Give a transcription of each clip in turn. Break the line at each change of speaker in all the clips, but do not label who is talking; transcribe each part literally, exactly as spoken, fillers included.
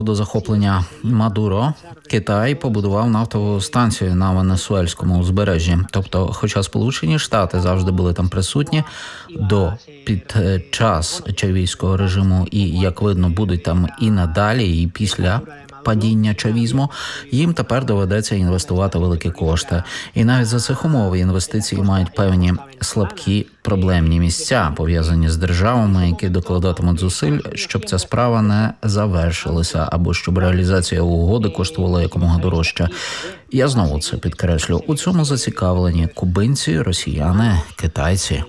До захоплення Мадуро Китай побудував нафтову станцію на венесуельському узбережжі. Тобто, хоча Сполучені Штати завжди були там присутні до під час чавійського режиму і, як видно, будуть там і надалі, і після падіння чавізму, їм тепер доведеться інвестувати великі кошти. І навіть за цих умов інвестиції мають певні слабкі проблемні місця, пов'язані з державами, які докладатимуть зусиль, щоб ця справа не завершилася, або щоб реалізація угоди коштувала якомога дорожче. Я знову це підкреслю. У цьому зацікавлені кубинці, росіяни, китайці.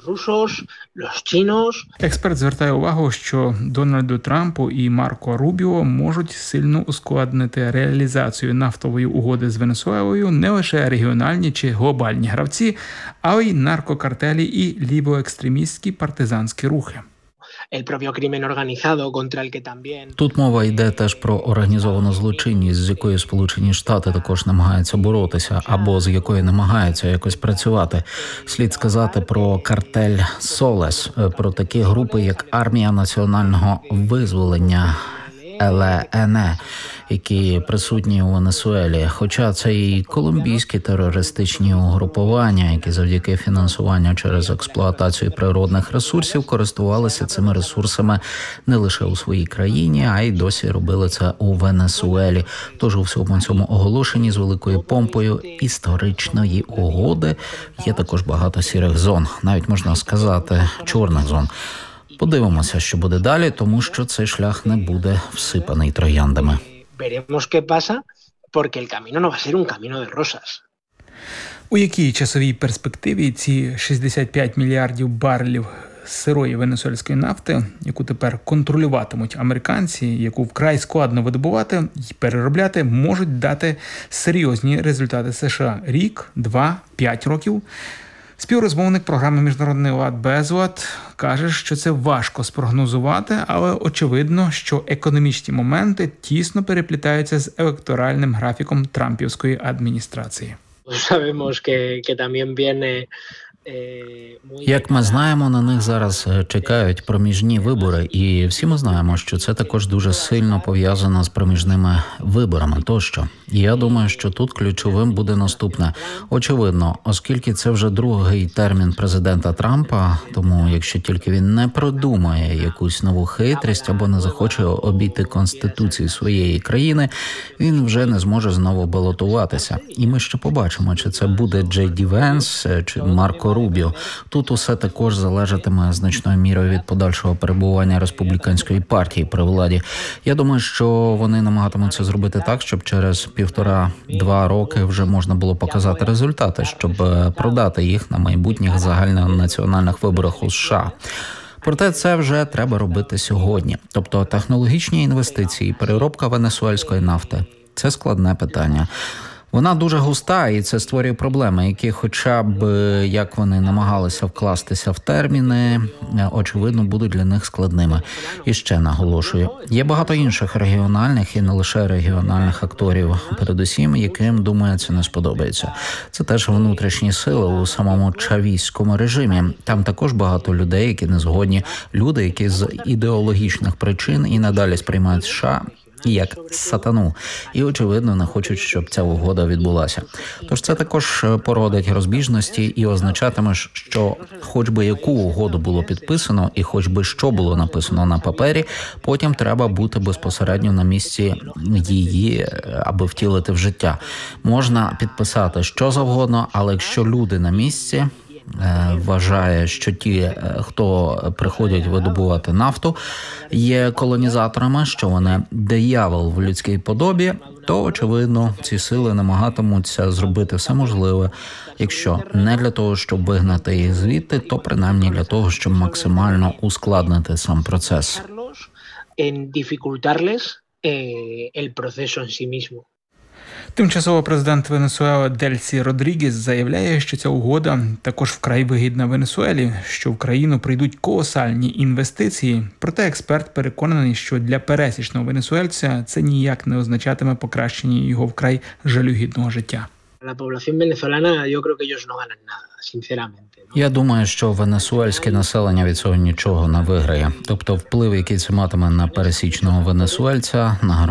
Експерт звертає увагу, що Дональду Трампу і Марко Рубіо можуть сильно ускладнити реалізацію нафтової угоди з Венесуелою не лише регіональні чи глобальні гравці, а й наркокартелі і лівоекстремістські партизанські рухи.
Тут мова йде теж про організовану злочинність, з якою Сполучені Штати також намагаються боротися, або з якою намагаються якось працювати. Слід сказати про картель Солес, про такі групи, як Армія національного визволення, Ел Ен Е, які присутні у Венесуелі. Хоча це і колумбійські терористичні угрупування, які завдяки фінансуванню через експлуатацію природних ресурсів користувалися цими ресурсами не лише у своїй країні, а й досі робили це у Венесуелі. Тож у всьому цьому оголошенні з великою помпою історичної угоди є також багато сірих зон, навіть можна сказати чорних зон. Подивимося, що буде далі, тому що цей шлях не буде всипаний трояндами.
У якій часовій перспективі ці шістдесят п'ять мільярдів барелів сирої венесуельської нафти, яку тепер контролюватимуть американці, яку вкрай складно видобувати і переробляти, можуть дати серйозні результати США? Рік, два, п'ять років? Співрозмовник програми «Міжнародний лад Безлад» каже, що це важко спрогнозувати, але очевидно, що економічні моменти тісно переплітаються з електоральним графіком трампівської адміністрації.
Як ми знаємо, на них зараз чекають проміжні вибори, і всі ми знаємо, що це також дуже сильно пов'язано з проміжними виборами тощо. І я думаю, що тут ключовим буде наступне. Очевидно, оскільки це вже другий термін президента Трампа, тому якщо тільки він не продумає якусь нову хитрість або не захоче обійти конституцію своєї країни, він вже не зможе знову балотуватися. І ми ще побачимо, чи це буде Джей Ді Венс, чи Марко Рубіо. Тут усе також залежатиме значною мірою від подальшого перебування республіканської партії при владі. Я думаю, що вони намагатимуться зробити так, щоб через півтора-два роки вже можна було показати результати, щоб продати їх на майбутніх загальнонаціональних виборах у США. Проте це вже треба робити сьогодні. Тобто технологічні інвестиції, переробка венесуельської нафти – це складне питання. Вона дуже густа, і це створює проблеми, які хоча б, як вони намагалися вкластися в терміни, очевидно, будуть для них складними. І ще наголошую, є багато інших регіональних і не лише регіональних акторів, передусім, яким, думаю, це не сподобається. Це теж внутрішні сили у самому чавійському режимі. Там також багато людей, які не згодні, люди, які з ідеологічних причин і надалі сприймають США як сатану. І, очевидно, не хочуть, щоб ця угода відбулася. Тож це також породить розбіжності і означатиме, що хоч би яку угоду було підписано і хоч би що було написано на папері, потім треба бути безпосередньо на місці її, аби втілити в життя. Можна підписати що завгодно, але якщо люди на місці вважає, що ті, хто приходять видобувати нафту, є колонізаторами, що вони диявол в людській подобі, то, очевидно, ці сили намагатимуться зробити все можливе, якщо не для того, щоб вигнати їх звідти, то принаймні для того, щоб максимально ускладнити сам процес.
Тимчасово президент Венесуели Дельсі Родрігес заявляє, що ця угода також вкрай вигідна Венесуелі, що в країну прийдуть колосальні інвестиції. Проте експерт переконаний, що для пересічного венесуельця це ніяк не означатиме покращення його вкрай жалюгідного життя.
La población venezolana, yo creo que ellos no ganan nada, sinceramente. ¿no?
Я думаю, що венесуельське населення від цього нічого не виграє. Тобто вплив, який це матиме на пересічного венесуельця, на